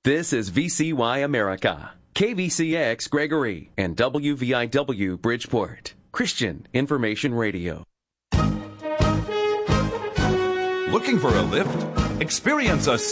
This is VCY America, KVCX Gregory, and WVIW Bridgeport, Christian Information Radio. Looking for a lift? Experience a